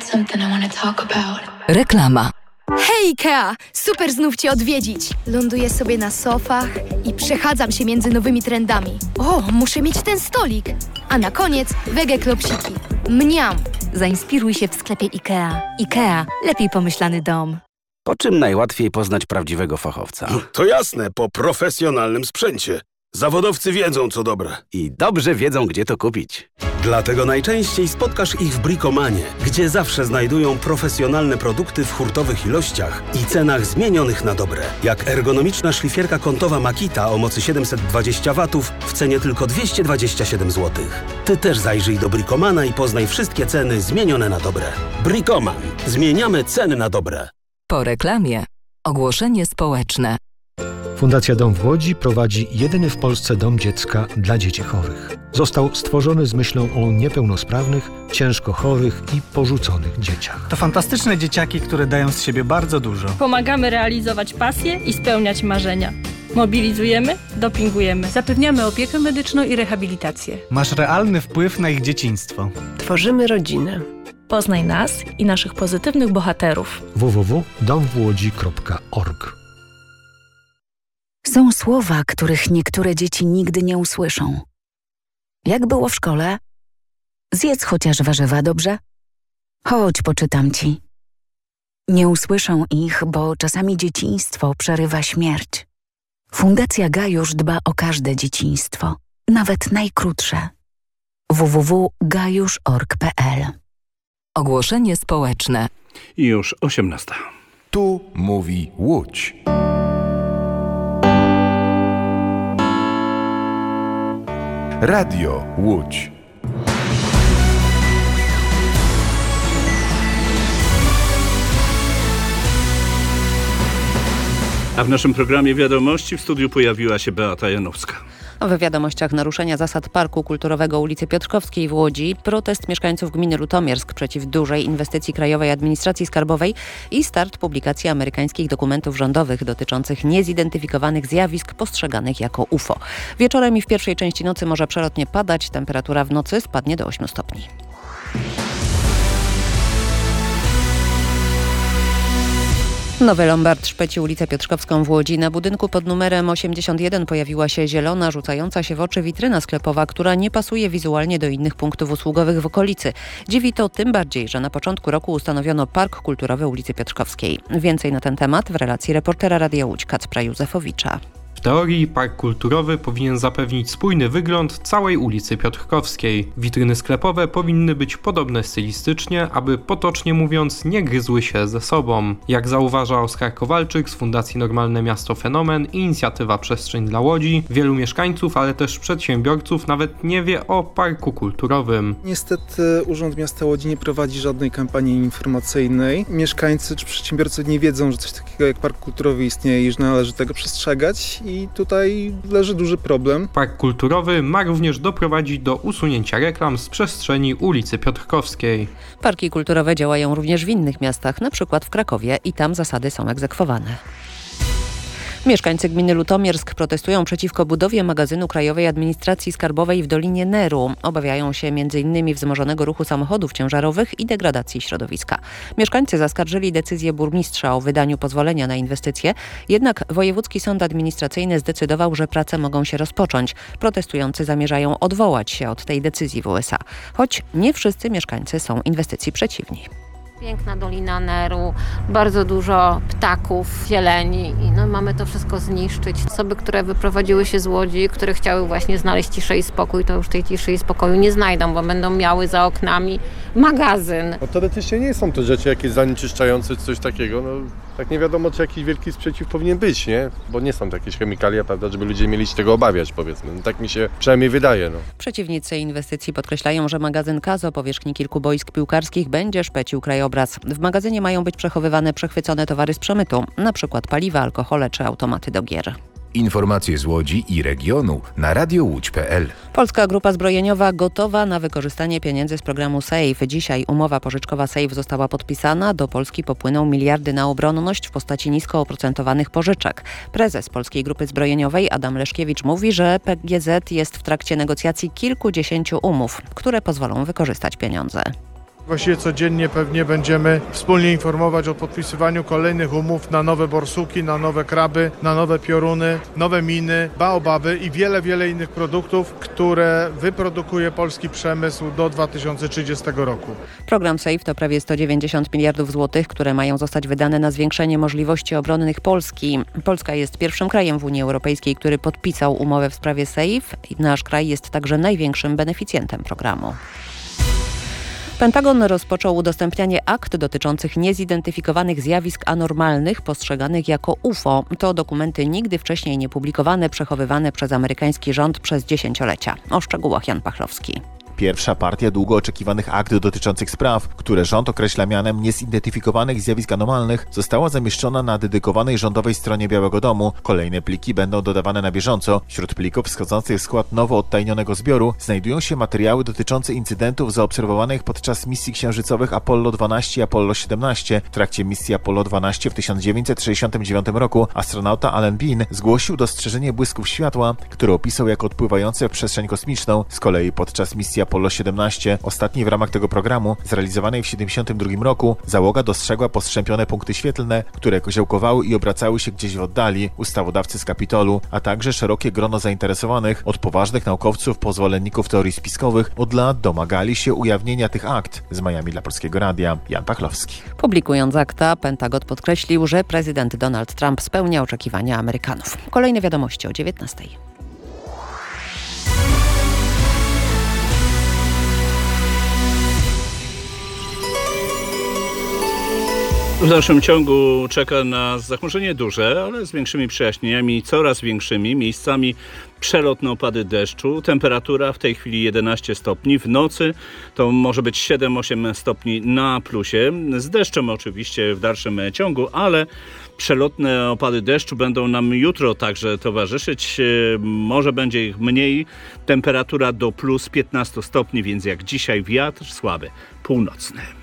something I want to talk about. Reklama. Hej Ikea! Super znów Cię odwiedzić. Ląduję sobie na sofach i przechadzam się między nowymi trendami. O, muszę mieć ten stolik. A na koniec wege klopsiki. Mniam! Zainspiruj się w sklepie IKEA. IKEA. Lepiej pomyślany dom. Po czym najłatwiej poznać prawdziwego fachowca? To jasne, po profesjonalnym sprzęcie. Zawodowcy wiedzą, co dobre. I dobrze wiedzą, gdzie to kupić. Dlatego najczęściej spotkasz ich w Bricomanie, gdzie zawsze znajdują profesjonalne produkty w hurtowych ilościach i cenach zmienionych na dobre. Jak ergonomiczna szlifierka kątowa Makita o mocy 720 W w cenie tylko 227 zł. Ty też zajrzyj do Bricomana i poznaj wszystkie ceny zmienione na dobre. Bricoman. Zmieniamy ceny na dobre. Po reklamie. Ogłoszenie społeczne. Fundacja Dom w Łodzi prowadzi jedyny w Polsce dom dziecka dla dzieci chorych. Został stworzony z myślą o niepełnosprawnych, ciężko chorych i porzuconych dzieciach. To fantastyczne dzieciaki, które dają z siebie bardzo dużo. Pomagamy realizować pasje i spełniać marzenia. Mobilizujemy, dopingujemy. Zapewniamy opiekę medyczną i rehabilitację. Masz realny wpływ na ich dzieciństwo. Tworzymy rodzinę. Poznaj nas i naszych pozytywnych bohaterów. www.domwłodzi.org. Są słowa, których niektóre dzieci nigdy nie usłyszą. Jak było w szkole? Zjedz chociaż warzywa, dobrze? Chodź, poczytam ci. Nie usłyszą ich, bo czasami dzieciństwo przerywa śmierć. Fundacja Gajusz dba o każde dzieciństwo, nawet najkrótsze. www.gajusz.org.pl. Ogłoszenie społeczne. I już 18. Tu mówi Łódź. Radio Łódź. A w naszym programie Wiadomości w studiu pojawiła się Beata Janowska. W wiadomościach naruszenia zasad Parku Kulturowego ulicy Piotrkowskiej w Łodzi, protest mieszkańców gminy Lutomiersk przeciw dużej inwestycji Krajowej Administracji Skarbowej i start publikacji amerykańskich dokumentów rządowych dotyczących niezidentyfikowanych zjawisk postrzeganych jako UFO. Wieczorem i w pierwszej części nocy może przelotnie padać, temperatura w nocy spadnie do 8 stopni. Nowy Lombard szpeci ulicę Piotrkowską w Łodzi. Na budynku pod numerem 81 pojawiła się zielona, rzucająca się w oczy witryna sklepowa, która nie pasuje wizualnie do innych punktów usługowych w okolicy. Dziwi to tym bardziej, że na początku roku ustanowiono Park Kulturowy ulicy Piotrkowskiej. Więcej na ten temat w relacji reportera Radia Łódź Kacpra Józefowicza. W teorii park kulturowy powinien zapewnić spójny wygląd całej ulicy Piotrkowskiej. Witryny sklepowe powinny być podobne stylistycznie, aby potocznie mówiąc nie gryzły się ze sobą. Jak zauważa Oskar Kowalczyk z Fundacji Normalne Miasto Fenomen i inicjatywa Przestrzeń dla Łodzi, wielu mieszkańców, ale też przedsiębiorców nawet nie wie o parku kulturowym. Niestety Urząd Miasta Łodzi nie prowadzi żadnej kampanii informacyjnej. Mieszkańcy czy przedsiębiorcy nie wiedzą, że coś takiego jak park kulturowy istnieje i że należy tego przestrzegać. I tutaj leży duży problem. Park kulturowy ma również doprowadzić do usunięcia reklam z przestrzeni ulicy Piotrkowskiej. Parki kulturowe działają również w innych miastach, na przykład w Krakowie i tam zasady są egzekwowane. Mieszkańcy gminy Lutomiersk protestują przeciwko budowie magazynu Krajowej Administracji Skarbowej w Dolinie Neru. Obawiają się m.in. wzmożonego ruchu samochodów ciężarowych i degradacji środowiska. Mieszkańcy zaskarżyli decyzję burmistrza o wydaniu pozwolenia na inwestycje, jednak Wojewódzki Sąd Administracyjny zdecydował, że prace mogą się rozpocząć. Protestujący zamierzają odwołać się od tej decyzji w USA, choć nie wszyscy mieszkańcy są inwestycji przeciwni. Piękna Dolina Neru, bardzo dużo ptaków, zieleni i mamy to wszystko zniszczyć. Osoby, które wyprowadziły się z Łodzi, które chciały właśnie znaleźć ciszę i spokój, to już tej ciszy i spokoju nie znajdą, bo będą miały za oknami magazyn. Teoretycznie nie są to rzeczy jakieś zanieczyszczające czy coś takiego. Tak nie wiadomo, czy jakiś wielki sprzeciw powinien być, nie? Bo nie są to jakieś chemikalia, prawda, żeby ludzie mieli się tego obawiać, powiedzmy. Tak mi się przynajmniej wydaje. Przeciwnicy inwestycji podkreślają, że magazyn KAZ o powierzchni kilku boisk piłkarskich będzie szpecił krajobraz. W magazynie mają być przechowywane przechwycone towary z przemytu, np. paliwa, alkohole czy automaty do gier. Informacje z Łodzi i regionu na radiołódź.pl. Polska Grupa Zbrojeniowa gotowa na wykorzystanie pieniędzy z programu SAFE. Dzisiaj umowa pożyczkowa SAFE została podpisana. Do Polski popłyną miliardy na obronność w postaci nisko oprocentowanych pożyczek. Prezes Polskiej Grupy Zbrojeniowej Adam Leszkiewicz mówi, że PGZ jest w trakcie negocjacji kilkudziesięciu umów, które pozwolą wykorzystać pieniądze. Właściwie codziennie pewnie będziemy wspólnie informować o podpisywaniu kolejnych umów na nowe borsuki, na nowe kraby, na nowe pioruny, nowe miny, baobaby i wiele innych produktów, które wyprodukuje polski przemysł do 2030 roku. Program SAFE to prawie 190 miliardów złotych, które mają zostać wydane na zwiększenie możliwości obronnych Polski. Polska jest pierwszym krajem w Unii Europejskiej, który podpisał umowę w sprawie SAFE. Nasz kraj jest także największym beneficjentem programu. Pentagon rozpoczął udostępnianie akt dotyczących niezidentyfikowanych zjawisk anormalnych postrzeganych jako UFO. To dokumenty nigdy wcześniej nie publikowane, przechowywane przez amerykański rząd przez dziesięciolecia. O szczegółach Jan Pachlowski. Pierwsza partia długo oczekiwanych akt dotyczących spraw, które rząd określa mianem niezidentyfikowanych zjawisk anomalnych, została zamieszczona na dedykowanej rządowej stronie Białego Domu. Kolejne pliki będą dodawane na bieżąco. Wśród plików wschodzących w skład nowo odtajnionego zbioru znajdują się materiały dotyczące incydentów zaobserwowanych podczas misji księżycowych Apollo 12 i Apollo 17. W trakcie misji Apollo 12 w 1969 roku astronauta Alan Bean zgłosił dostrzeżenie błysków światła, które opisał jako odpływające w przestrzeń kosmiczną. Z kolei podczas misji Apollo 17, ostatniej w ramach tego programu, zrealizowanej w 1972 roku, załoga dostrzegła postrzępione punkty świetlne, które koziołkowały i obracały się gdzieś w oddali, ustawodawcy z Kapitolu, a także szerokie grono zainteresowanych, od poważnych naukowców po zwolenników teorii spiskowych, od lat domagali się ujawnienia tych akt. Z Miami dla Polskiego Radia, Jan Pachlowski. Publikując akta, Pentagon podkreślił, że prezydent Donald Trump spełnia oczekiwania Amerykanów. Kolejne wiadomości o 19:00. W dalszym ciągu czeka nas zachmurzenie duże, ale z większymi przejaśnieniami, coraz większymi miejscami przelotne opady deszczu. Temperatura w tej chwili 11 stopni. W nocy to może być 7-8 stopni na plusie. Z deszczem oczywiście w dalszym ciągu, ale przelotne opady deszczu będą nam jutro także towarzyszyć. Może będzie ich mniej. Temperatura do plus 15 stopni, więc jak dzisiaj wiatr słaby, północny.